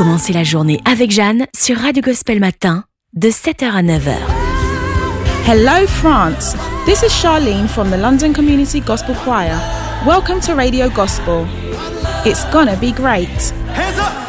Commencez la journée avec Jeanne sur Radio Gospel Matin de 7h à 9h. Hello France, this is Charlene from the London Community Gospel Choir. Welcome to Radio Gospel. It's gonna be great.